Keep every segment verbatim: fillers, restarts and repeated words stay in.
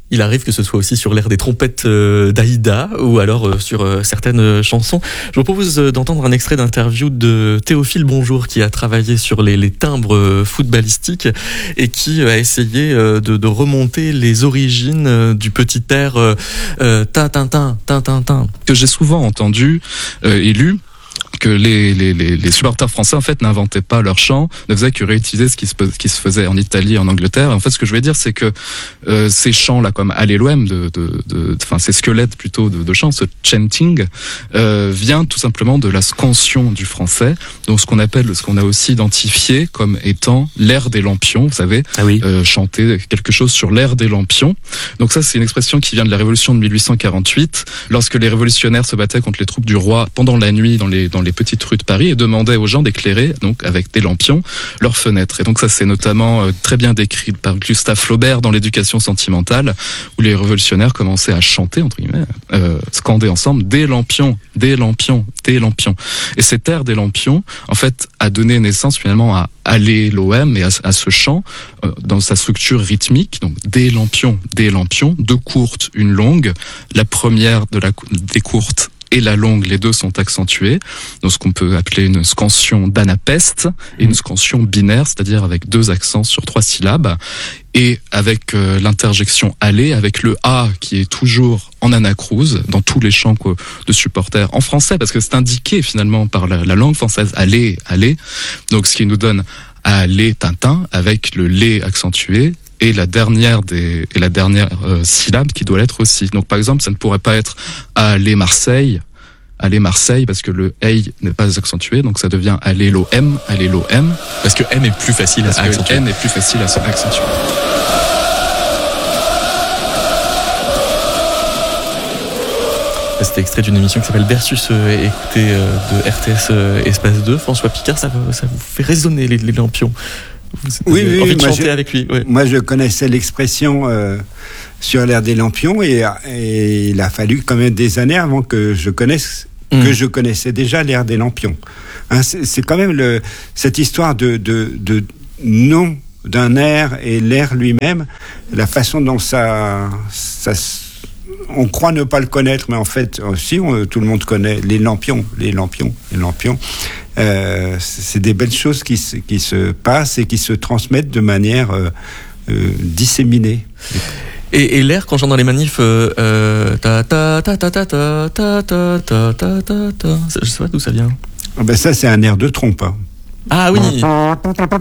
Il arrive que ce soit aussi sur l'air des trompettes euh, d'Aïda ou alors euh, sur euh, certaines euh, chansons. Je vous propose euh, d'entendre un extrait d'interview de Théophile Bonjour qui a travaillé sur les, les timbres euh, footballistiques et qui euh, a essayé euh, de, de remonter les origines euh, du petit air euh, euh, ta tin tin tin tin tin que j'ai souvent entendu euh, et lu. Que les, les, les, les supporters français en fait n'inventaient pas leur chant, ne faisaient que réutiliser ce qui se, qui se faisait en Italie et en Angleterre. Et en fait, ce que je veux dire, c'est que euh, ces chants là, comme Alléluem, de, de, de, enfin ces squelettes plutôt de, de chants, ce chanting, euh, vient tout simplement de la scansion du français, donc ce qu'on appelle, ce qu'on a aussi identifié comme étant l'air des lampions. Vous savez, ah oui. euh, chanter quelque chose sur l'air des lampions. Donc ça, c'est une expression qui vient de la Révolution de mille huit cent quarante-huit, lorsque les révolutionnaires se battaient contre les troupes du roi pendant la nuit dans les dans les petites rues de Paris et demandaient aux gens d'éclairer, donc avec des lampions, leurs fenêtres. Et donc ça, c'est notamment euh, très bien décrit par Gustave Flaubert dans l'Éducation sentimentale, où les révolutionnaires commençaient à chanter, entre guillemets, euh, scander ensemble des lampions, des lampions, des lampions. Et cet air des lampions, en fait, a donné naissance finalement à Alléluem et à, à ce chant euh, dans sa structure rythmique. Donc des lampions, des lampions, deux courtes, une longue. La première de la des courtes et la longue, les deux sont accentués, dans ce qu'on peut appeler une scansion d'anapeste et une scansion binaire, c'est-à-dire avec deux accents sur trois syllabes, et avec euh, l'interjection aller, avec le A qui est toujours en anacrouse dans tous les chants de supporters en français, parce que c'est indiqué finalement par la, la langue française, aller, aller, donc ce qui nous donne aller, tintin, avec le lait accentué, et la dernière des et la dernière euh, syllabe qui doit l'être aussi. Donc par exemple, ça ne pourrait pas être aller Marseille, aller Marseille parce que le hey n'est pas accentué, donc ça devient aller lo m, aller lo m parce que m est plus facile à accentuer. Parce que n est plus facile à accentuer. C'était extrait d'une émission qui s'appelle Versus, euh, écoutée euh, de R T S euh, Espace deux. François Picard, ça, ça vous fait résonner les, les lampions. Vous oui, oui, envie de moi chanter je, avec lui. Ouais. Moi, je connaissais l'expression euh, sur l'air des lampions et, et il a fallu quand même des années avant que je connaisse, mmh. que je connaissais déjà l'air des lampions. Hein, c'est, c'est quand même le, cette histoire de, de, de nom d'un air et l'air lui-même, la façon dont ça, ça on croit ne pas le connaître, mais en fait, aussi, on, tout le monde connaît les lampions, les lampions, les lampions. Euh, c'est des belles choses qui se, qui se passent et qui se transmettent de manière euh, euh, disséminée. Et, et l'air, quand j'entends dans les manifs, euh, euh, ta ta ta ta ta ta ta ta ta ta ta ta, je sais pas d'où ça vient. Ah ben ça, c'est un air de trompe. Hein. Ah oui. Ah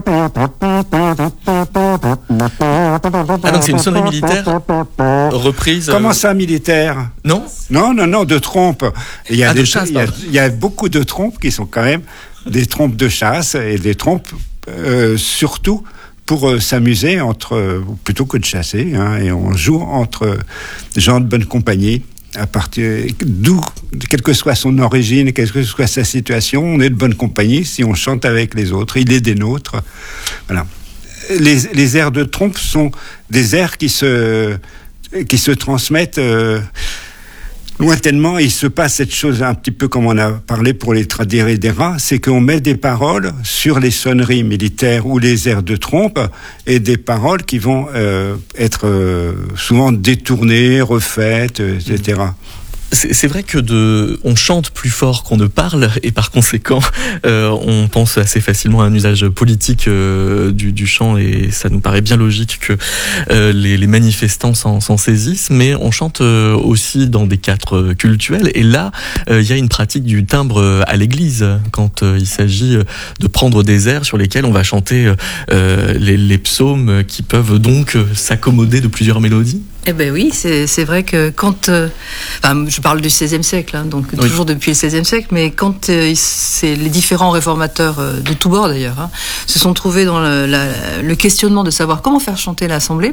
donc c'est une sonnerie militaire reprise. Comment ça, militaire ? Non. Non, non, non, de trompe. Il y a ah, des de chasse, il y a, il y a beaucoup de trompes qui sont quand même des trompes de chasse et des trompes euh, surtout pour euh, s'amuser entre euh, plutôt que de chasser. Hein, et on joue entre gens de bonne compagnie. À partir d'où, quelle que soit son origine, quelle que soit sa situation, on est de bonne compagnie si on chante avec les autres. Il est des nôtres. Voilà. Les, les airs de trompe sont des airs qui se qui se transmettent euh, lointainement. Il se passe cette chose un petit peu comme on a parlé pour les tradéridéras, c'est qu'on met des paroles sur les sonneries militaires ou les airs de trompe et des paroles qui vont euh, être euh, souvent détournées, refaites, et cetera. C'est, c'est vrai que de, on chante plus fort qu'on ne parle et par conséquent, euh, on pense assez facilement à un usage politique euh, du, du chant et ça nous paraît bien logique que euh, les, les manifestants s'en, s'en saisissent. Mais on chante euh, aussi dans des cadres cultuels et là, euh, il y a une pratique du timbre à l'église quand euh, il s'agit de prendre des airs sur lesquels on va chanter euh, les, les psaumes qui peuvent donc s'accommoder de plusieurs mélodies. Eh ben oui, c'est, c'est vrai que quand... Euh, enfin, je parle du seizième siècle, hein, donc oui. toujours depuis le seizième siècle, mais quand euh, c'est les différents réformateurs, euh, de tous bords d'ailleurs, hein, se sont trouvés dans le, la, le questionnement de savoir comment faire chanter l'Assemblée,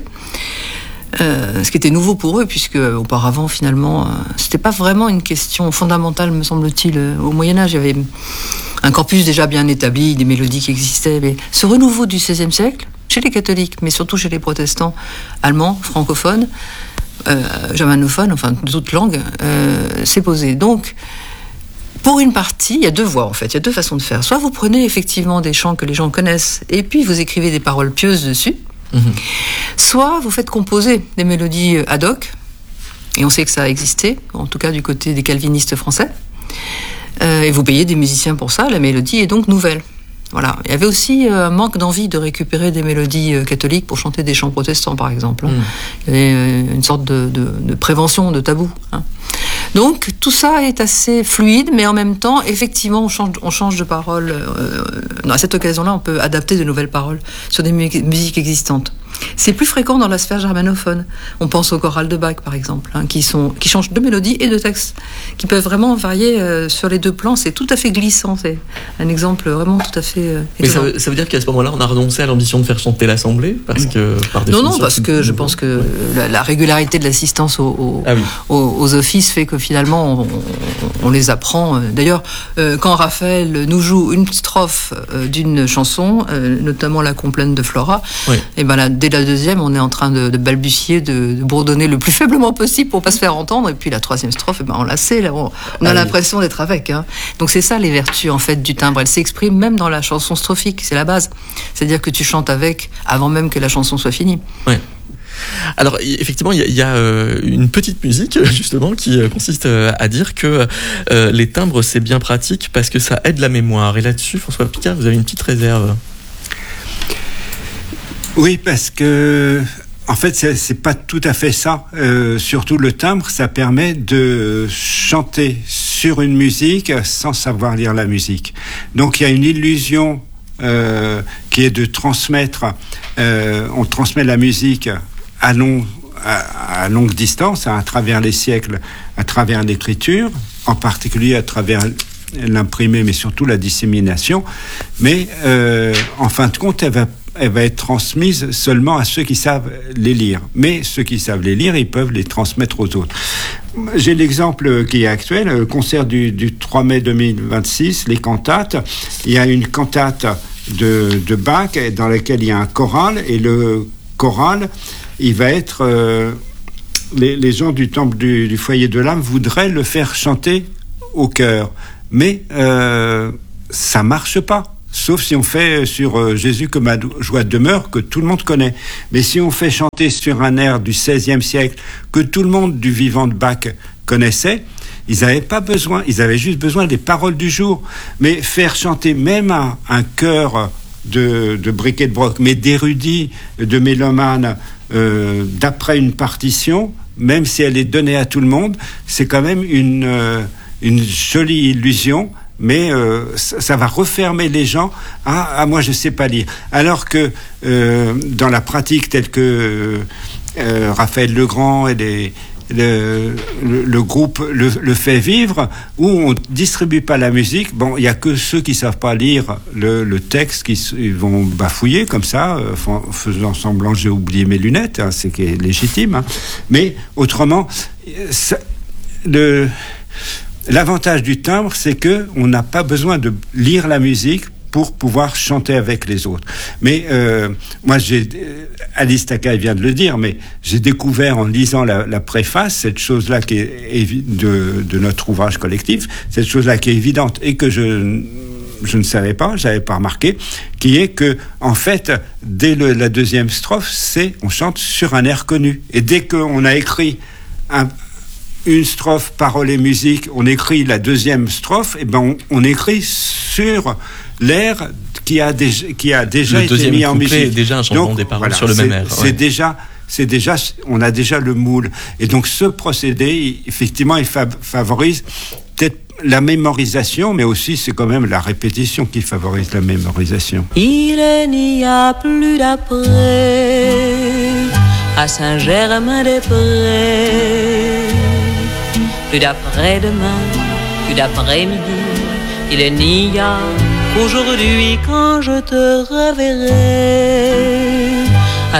euh, ce qui était nouveau pour eux, puisque auparavant, finalement, euh, c'était pas vraiment une question fondamentale, me semble-t-il. Au Moyen-Âge, il y avait un corpus déjà bien établi, des mélodies qui existaient, mais ce renouveau du seizième siècle, chez les catholiques, mais surtout chez les protestants allemands, francophones, euh, germanophones, enfin de toute langue, euh, s'est posé. Donc, pour une partie, il y a deux voies en fait, il y a deux façons de faire. Soit vous prenez effectivement des chants que les gens connaissent, et puis vous écrivez des paroles pieuses dessus, Mmh. Soit vous faites composer des mélodies ad hoc, et on sait que ça a existé, en tout cas du côté des calvinistes français, euh, et vous payez des musiciens pour ça, la mélodie est donc nouvelle. Voilà. Il y avait aussi un manque d'envie de récupérer des mélodies catholiques pour chanter des chants protestants, par exemple. Mmh. Il y avait une sorte de, de, de prévention, de tabou. Hein. Donc tout ça est assez fluide, mais en même temps, effectivement, on change, on change de parole. Euh, à cette occasion-là, on peut adapter de nouvelles paroles sur des mu- musiques existantes. C'est plus fréquent dans la sphère germanophone. On pense au choral de Bach, par exemple, hein, qui, sont, qui changent de mélodie et de texte, qui peuvent vraiment varier euh, sur les deux plans. C'est tout à fait glissant. C'est un exemple vraiment tout à fait euh, Mais ça veut, ça veut dire qu'à ce moment-là, on a renoncé à l'ambition de faire chanter l'Assemblée parce que, par Non, non, parce que je pense que ouais. la, la régularité de l'assistance aux, aux, ah oui. aux, aux offices fait que finalement, on, on, on les apprend. D'ailleurs, euh, quand Raphaël nous joue une strophe euh, d'une chanson, euh, notamment la complainte de Flora, oui. et ben là, dès la deuxième, on est en train de, de balbutier, de, de bourdonner le plus faiblement possible pour pas se faire entendre. Et puis la troisième strophe, eh ben on la sait, là, on, on a ah l'impression oui. d'être avec. Hein. Donc c'est ça les vertus en fait du timbre. Elle s'exprime même dans la chanson strophique, c'est la base. C'est-à-dire que tu chantes avec avant même que la chanson soit finie. Ouais. Alors effectivement, il y a, y a euh, une petite musique justement qui euh, consiste euh, à dire que euh, les timbres c'est bien pratique parce que ça aide la mémoire. Et là-dessus, François Picard, vous avez une petite réserve. Oui, parce que en fait, c'est, c'est pas tout à fait ça. Euh, surtout le timbre, ça permet de chanter sur une musique sans savoir lire la musique. Donc il y a une illusion euh, qui est de transmettre. Euh, on transmet la musique à long, à, à longue distance, à, à travers les siècles, à travers l'écriture, en particulier à travers l'imprimé, mais surtout la dissémination. Mais euh, en fin de compte, elle va elle va être transmise seulement à ceux qui savent les lire. Mais ceux qui savent les lire, ils peuvent les transmettre aux autres. J'ai l'exemple qui est actuel, le concert du, du trois mai deux mille vingt-six, les cantates. Il y a une cantate de, de Bach dans laquelle il y a un choral, et le choral, il va être... Euh, les, les gens du temple du, du foyer de l'âme voudraient le faire chanter au chœur. Mais euh, ça marche pas. Sauf si on fait sur euh, Jésus que ma joie demeure, que tout le monde connaît. Mais si on fait chanter sur un air du seizième siècle, que tout le monde du vivant de Bach connaissait, ils n'avaient pas besoin, ils avaient juste besoin des paroles du jour. Mais faire chanter même un, un chœur de, de briquet de broc, mais d'érudits, de mélomanes, euh, d'après une partition, même si elle est donnée à tout le monde, c'est quand même une, euh, une jolie illusion. Mais euh, ça, ça va refermer les gens à, à moi je sais pas lire. Alors que euh, dans la pratique telle que euh, Raphaël Legrand et les, le, le, le groupe le, le fait vivre, où on distribue pas la musique, bon, il y a que ceux qui savent pas lire le, le texte qui ils vont bafouiller comme ça, euh, faisant semblant j'ai oublié mes lunettes, hein, c'est qui est légitime. Hein. Mais autrement, ça, le L'avantage du timbre, c'est que on n'a pas besoin de lire la musique pour pouvoir chanter avec les autres. Mais euh, moi, j'ai, Alice Takai vient de le dire, mais j'ai découvert en lisant la, la préface cette chose-là qui est évi- de, de notre ouvrage collectif, cette chose-là qui est évidente et que je je ne savais pas, j'avais pas remarqué, qui est que en fait, dès le, la deuxième strophe, c'est on chante sur un air connu. Et dès qu'on a écrit un une strophe, parole et musique, on écrit la deuxième strophe, et ben on, on écrit sur l'air qui a déjà, qui a déjà le été mis en musique. Est déjà un changement donc, des paroles voilà, sur le c'est, même air. C'est ouais. déjà, c'est déjà, on a déjà le moule. Et donc ce procédé, effectivement, il fa- favorise peut-être la mémorisation, mais aussi c'est quand même la répétition qui favorise la mémorisation. Il n'y a plus d'après à Saint-Germain-des-Prés. Plus d'après-demain, plus d'après-midi, il n'y a qu'aujourd'hui quand je te reverrai à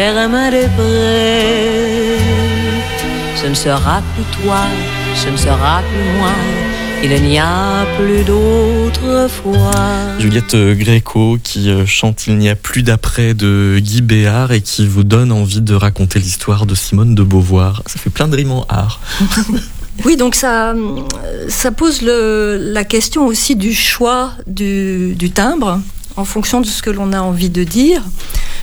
Saint-Germain-des-Prés. Ce ne sera plus toi, ce ne sera plus moi, il n'y a plus d'autre foi. Juliette Gréco qui chante Il n'y a plus d'après de Guy Béard et qui vous donne envie de raconter l'histoire de Simone de Beauvoir. Ça fait plein de rimes en art. Oui, donc ça, ça pose le, la question aussi du choix du, du timbre en fonction de ce que l'on a envie de dire.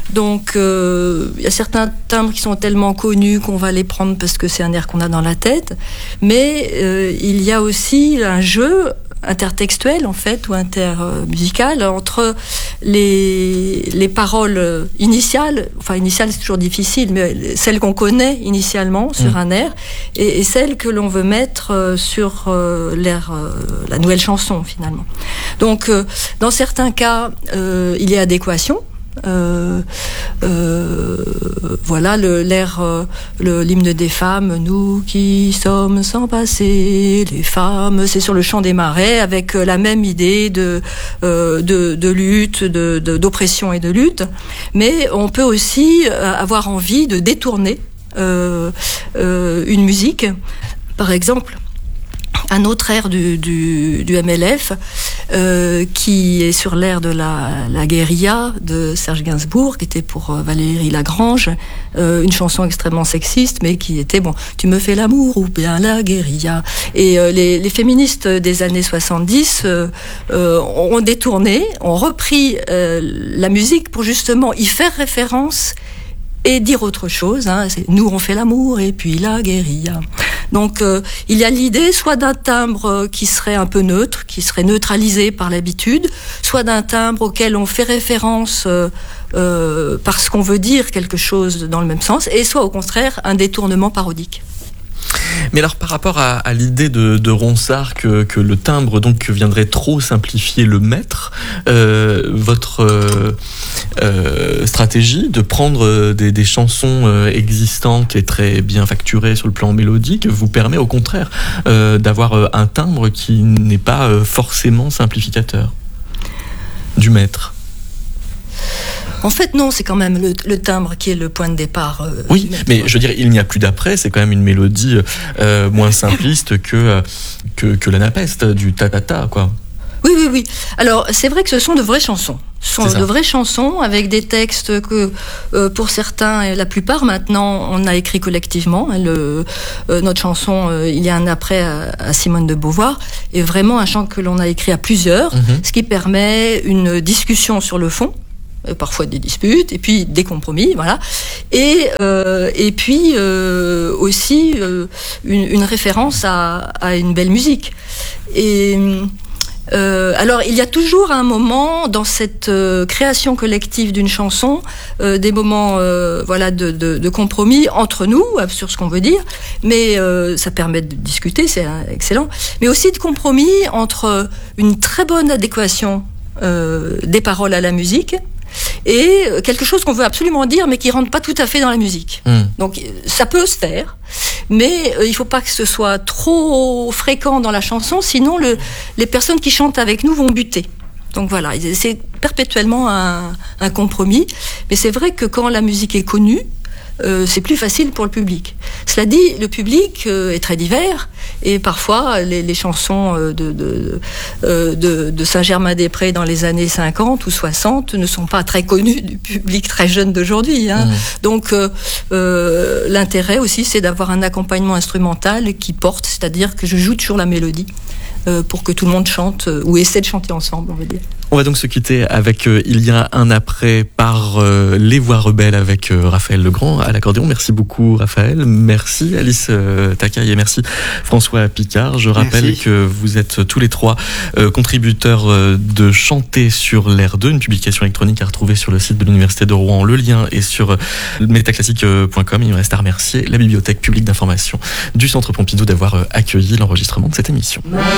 Donc, euh, il y a certains timbres qui sont tellement connus qu'on va les prendre parce que c'est un air qu'on a dans la tête. Mais euh, il y a aussi un jeu intertextuel, en fait, ou intermusical, entre les, les paroles initiales, enfin initiales c'est toujours difficile, mais celles qu'on connaît initialement sur mmh. un air, et, et celles que l'on veut mettre sur euh, l'air, euh, la nouvelle chanson, finalement. Donc, euh, dans certains cas, euh, il y a adéquation. Euh, euh, voilà le, l'air, euh, le, l'hymne des femmes, nous qui sommes sans passé, les femmes, c'est sur le champ des marais, avec la même idée de, euh, de, de lutte, de, de, d'oppression et de lutte. Mais on peut aussi avoir envie de détourner euh, euh, une musique, par exemple. Un autre air du, du, du M L F euh, qui est sur l'air de la, la guérilla de Serge Gainsbourg, qui était pour euh, Valérie Lagrange, euh, une chanson extrêmement sexiste, mais qui était, bon, tu me fais l'amour ou bien la guérilla. Et euh, les, les féministes des années soixante-dix euh, euh, ont détourné, ont repris euh, la musique pour justement y faire référence et dire autre chose, hein. C'est, nous on fait l'amour et puis la guérilla. Donc euh, il y a l'idée soit d'un timbre qui serait un peu neutre, qui serait neutralisé par l'habitude, soit d'un timbre auquel on fait référence euh, euh, parce qu'on veut dire quelque chose dans le même sens, et soit au contraire un détournement parodique. Mais alors par rapport à, à l'idée de, de Ronsard que, que le timbre donc viendrait trop simplifier le maître, euh, votre euh, euh, stratégie de prendre des, des chansons euh, existantes et très bien facturées sur le plan mélodique vous permet au contraire euh, d'avoir euh, un timbre qui n'est pas euh, forcément simplificateur du maître. En fait, non, c'est quand même le, le timbre qui est le point de départ. Euh, oui, mais je veux dire, il n'y a plus d'après, c'est quand même une mélodie euh, moins simpliste que, que, que l'anapeste, du ta-ta-ta, quoi. Oui, oui, oui. Alors, c'est vrai que ce sont de vraies chansons. Ce sont de vraies chansons avec des textes que, euh, pour certains, et la plupart maintenant, on a écrit collectivement. Le, euh, notre chanson, euh, il y a un après à, à Simone de Beauvoir, est vraiment un chant que l'on a écrit à plusieurs, mm-hmm. ce qui permet une discussion sur le fond. Parfois des disputes et puis des compromis, voilà, et euh, et puis euh, aussi euh, une, une référence à, à une belle musique. Et euh, alors il y a toujours un moment dans cette euh, création collective d'une chanson, euh, des moments euh, voilà de, de, de compromis entre nous sur ce qu'on veut dire, mais euh, ça permet de discuter, c'est excellent, mais aussi de compromis entre une très bonne adéquation euh, des paroles à la musique et quelque chose qu'on veut absolument dire mais qui rentre pas tout à fait dans la musique. Mmh. Donc ça peut se faire, mais euh, il faut pas que ce soit trop fréquent dans la chanson, sinon le, les personnes qui chantent avec nous vont buter. Donc voilà, c'est perpétuellement un, un compromis, mais c'est vrai que quand la musique est connue, Euh, c'est plus facile pour le public. Cela dit, le public euh, est très divers et parfois les, les chansons euh, de, de, euh, de, de Saint-Germain-des-Prés dans les années cinquante ou soixante ne sont pas très connues du public très jeune d'aujourd'hui, hein. Mmh. Donc euh, euh, l'intérêt aussi, c'est d'avoir un accompagnement instrumental qui porte, c'est-à-dire que je joue toujours la mélodie euh, pour que tout le monde chante euh, ou essaie de chanter ensemble, on va dire. On va donc se quitter avec euh, Il y a un après par euh, Les Voix Rebelles avec euh, Raphaël Legrand à l'accordéon. Merci beaucoup Raphaël, merci Alice euh, Takai et merci François Picard. Je rappelle merci. Que vous êtes tous les trois euh, contributeurs euh, de Chanter sur l'air deux, une publication électronique à retrouver sur le site de l'Université de Rouen. Le lien est sur euh, métaclassique point com. Il me reste à remercier la Bibliothèque publique d'information du Centre Pompidou d'avoir euh, accueilli l'enregistrement de cette émission.